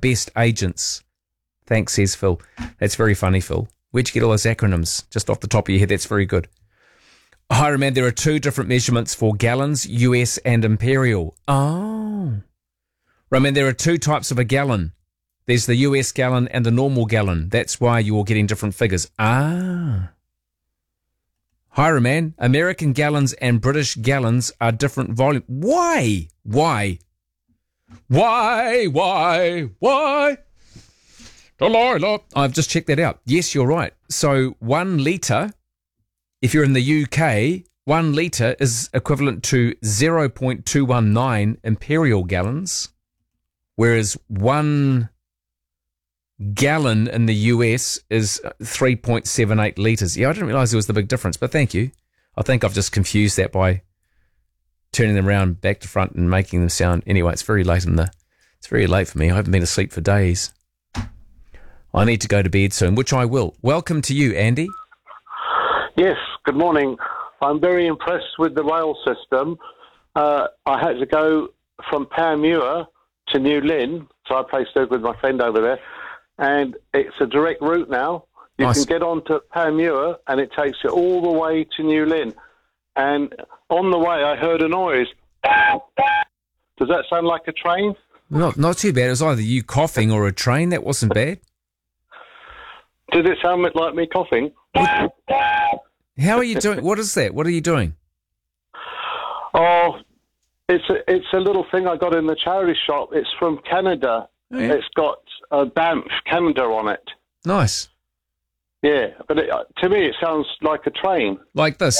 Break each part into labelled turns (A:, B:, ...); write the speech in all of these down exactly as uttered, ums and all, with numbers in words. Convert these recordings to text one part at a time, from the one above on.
A: best agents. Thanks, says Phil. That's very funny, Phil. Where'd you get all those acronyms? Just off the top of your head, that's very good. Hi, man, there are two different measurements for gallons, U S and imperial. Oh. Roman, there are two types of a gallon. There's the U S gallon and the normal gallon. That's why you're getting different figures. Ah. Hi, Roman, American gallons and British gallons are different volume. Why? Why? Why? Why? Why? Delilah. I've just checked that out. Yes, you're right. So one litre, if you're in the U K, one litre is equivalent to zero point two one nine imperial gallons, whereas one gallon in the U S is three point seven eight litres. Yeah, I didn't realise there was the big difference, but thank you. I think I've just confused that by turning them around back to front and making them sound... Anyway, it's very late in the... It's very late for me. I haven't been asleep for days. I need to go to bed soon, which I will. Welcome to you, Andy.
B: Yes, good morning. I'm very impressed with the rail system. Uh, I had to go from Panmure to New Lynn, so I play Stoke with my friend over there, and it's a direct route now. You
A: Nice.
B: can get on to Panmure, and it takes you all the way to New Lynn. And on the way, I heard a noise. Does that sound like a train?
A: Not, not too bad. It was either you coughing or a train. That wasn't bad.
B: Did it sound like me coughing?
A: How are you doing? What is that? What are you doing?
B: Oh, it's a, it's a little thing I got in the charity shop. It's from Canada.
A: Oh, yeah.
B: It's got uh, Banff, Canada on it.
A: Nice.
B: Yeah, but it, to me it sounds like a train.
A: Like this.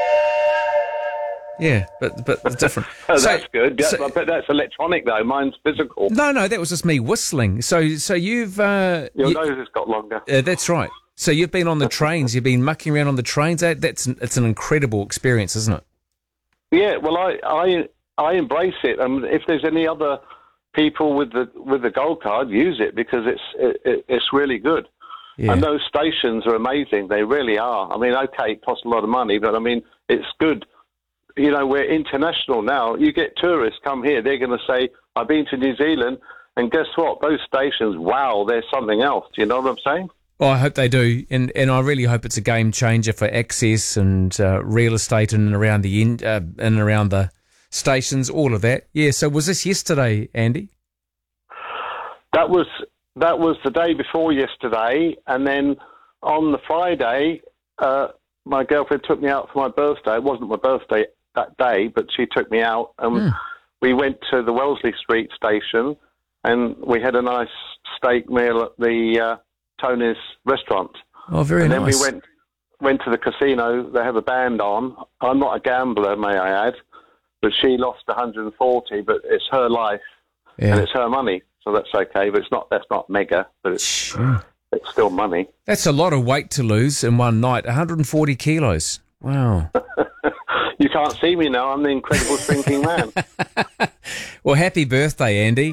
A: Yeah, but but it's different.
B: Oh,
A: So-
B: that's good. Yeah,
A: so-
B: but that's electronic, though. Mine's physical.
A: No, no, that was just me whistling. So so you've... Uh,
B: Your
A: you-
B: nose has got longer.
A: uh, that's right. So you've been on the trains. You've been mucking around on the trains. That, that's it's an incredible experience, isn't it?
B: Yeah, well, I, I I embrace it. And if there's any other people with the with the gold card, use it because it's it, it, it's really good.
A: Yeah.
B: And those stations are amazing. They really are. I mean, okay, it costs a lot of money, but I mean, it's good. You know, we're international now. You get tourists come here, they're going to say, I've been to New Zealand, and guess what? Those stations, wow, there's something else. Do you know what I'm saying?
A: Well, I hope they do, and and I really hope it's a game changer for access and uh, real estate in and around the in, uh, in and around the stations, all of that. Yeah. So was this yesterday, Andy?
B: That was that was the day before yesterday, and then on the Friday, uh, my girlfriend took me out for my birthday. It wasn't my birthday that day, but she took me out, and
A: Mm.
B: we went to the Wellesley Street station, and we had a nice steak meal at the uh, Tony's restaurant.
A: Oh, very
B: and
A: nice.
B: then we went went to the casino. They have a band on. I'm not a gambler, may I add, but she lost one hundred forty. But it's her life and
A: Yeah.
B: it's her money, so that's okay. But it's not that's not mega, but it's
A: Sure.
B: it's still money.
A: That's a lot of weight to lose in one night. one hundred forty kilos. Wow.
B: You can't see me now. I'm the incredible shrinking man.
A: Well, happy birthday, Andy.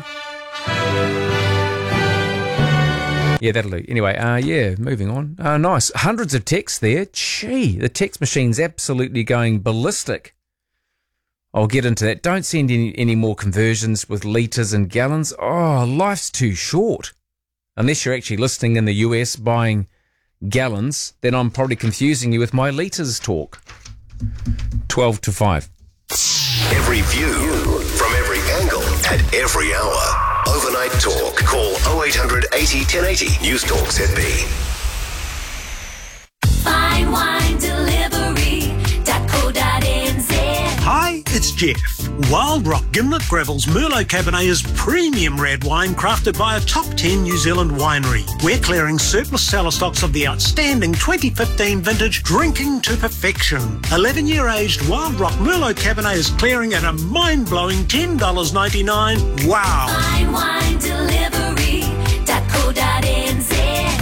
A: Yeah, that'll do. Anyway, uh, yeah, moving on. Uh, nice. Hundreds of texts there. Gee, the text machine's absolutely going ballistic. I'll get into that. Don't send any, any more conversions with litres and gallons. Oh, life's too short. Unless you're actually listening in the U S buying gallons, then I'm probably confusing you with my litres talk. twelve to five.
C: Every view from every angle at every hour. Overnight Talk. Call oh eight hundred eighty ten eighty. News Talk Z B.
D: Fine wine delivery dot co dot n z.
E: Hi, it's Jeff. Wild Rock Gimlet Gravel's Merlot Cabernet is premium red wine crafted by a top ten New Zealand winery. We're clearing surplus cellar stocks of the outstanding twenty fifteen vintage Drinking to Perfection. eleven-year aged Wild Rock Merlot Cabernet is clearing at a mind-blowing ten dollars ninety-nine. Wow!
D: Fine wine delivery dot co dot n z.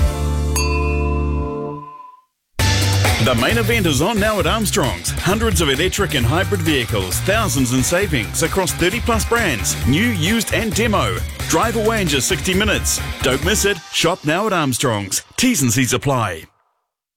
F: The main event is on now at Armstrong's. Hundreds of electric and hybrid vehicles, thousands in savings across thirty plus brands, new, used and demo. Drive away in just sixty minutes. Don't miss it. Shop now at Armstrong's. T's and C's apply.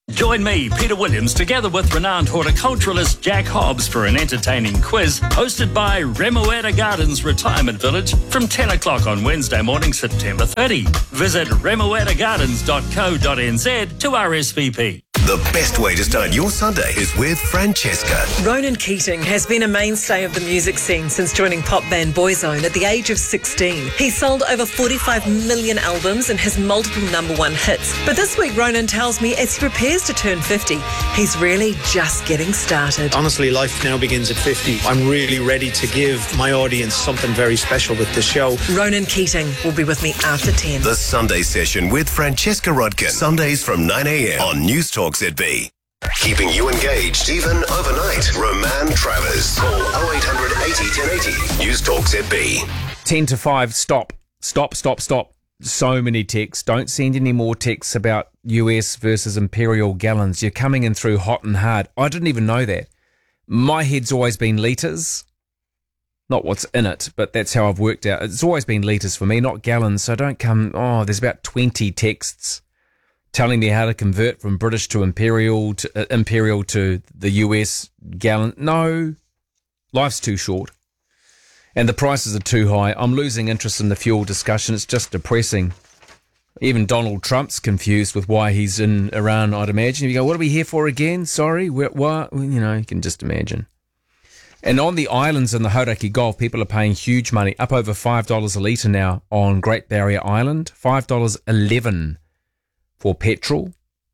G: Join me, Peter Williams, together with renowned horticulturalist Jack Hobbs for an entertaining quiz hosted by Remuera Gardens Retirement Village from ten o'clock on Wednesday morning, September thirtieth. Visit remuera gardens dot co dot n z to R S V P.
C: The best way to start your Sunday is with Francesca.
H: Ronan Keating has been a mainstay of the music scene since joining pop band Boyzone at the age of sixteen. He sold over forty-five million albums and has multiple number one hits. But this week, Ronan tells me as he prepares to turn fifty, he's really just getting started.
I: Honestly, life now begins at fifty. I'm really ready to give my audience something very special with the show.
H: Ronan Keating will be with me after ten.
C: The Sunday Session with Francesca Rodkin. Sundays from nine a.m. on News Talk Z B. Keeping you engaged even overnight. Roman Travers. Call oh eight hundred eighty ten eighty. News Talk Z B.
A: ten to five, stop. Stop, stop, stop. So many texts. Don't send any more texts about U S versus imperial gallons. You're coming in through hot and hard. I didn't even know that. My head's always been litres. Not what's in it, but that's how I've worked out. It's always been litres for me, not gallons. So don't come, oh, there's about twenty texts telling me how to convert from British to imperial to uh, imperial to the U S gallon. No, life's too short. And the prices are too high. I'm losing interest in the fuel discussion. It's just depressing. Even Donald Trump's confused with why he's in Iran, I'd imagine. You go, what are we here for again? Sorry, what? You know, you can just imagine. And on the islands in the Hauraki Gulf, people are paying huge money, up over five dollars a litre now on Great Barrier Island, five dollars eleven for petrol.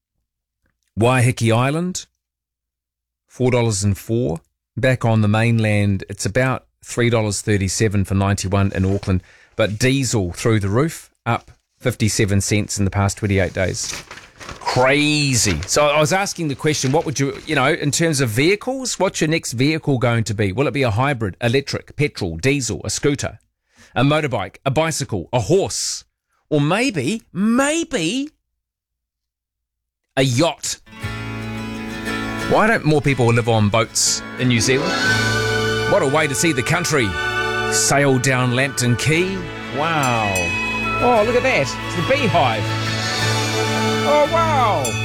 A: Waiheke Island, four dollars and four. Back on the mainland, it's about three dollars thirty-seven for ninety-one in Auckland. But diesel through the roof, up fifty-seven cents in the past twenty-eight days. Crazy. So I was asking the question, what would you, you know, in terms of vehicles, what's your next vehicle going to be? Will it be a hybrid, electric, petrol, diesel, a scooter, a motorbike, a bicycle, a horse, or maybe, maybe a yacht? Why don't more people live on boats in New Zealand? What a way to see the country. Sail down Lambton Quay. Wow. Oh, look at that. It's the Beehive. Oh, wow.